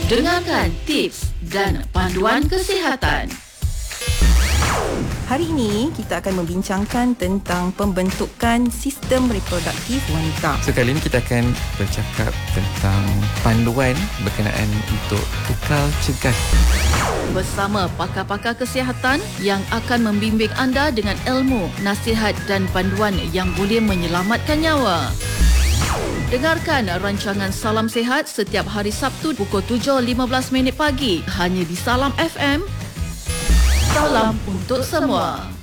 Dengarkan tips dan panduan kesihatan. Hari ini kita akan membincangkan tentang pembentukan sistem reproduktif wanita. Kali ini kita akan bercakap tentang panduan berkenaan untuk kekal cegah. Bersama pakar-pakar kesihatan yang akan membimbing anda dengan ilmu, nasihat dan panduan yang boleh menyelamatkan nyawa. Dengarkan rancangan Salam Sihat setiap hari Sabtu pukul 7.15 pagi hanya di Salam FM. Salam untuk semua.